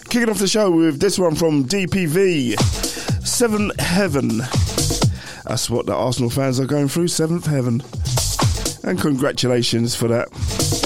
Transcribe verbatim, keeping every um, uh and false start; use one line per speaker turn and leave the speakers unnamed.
Kicking off the show with this one from D P V, Seventh Heaven. That's what the Arsenal fans are going through, Seventh Heaven. And congratulations for that.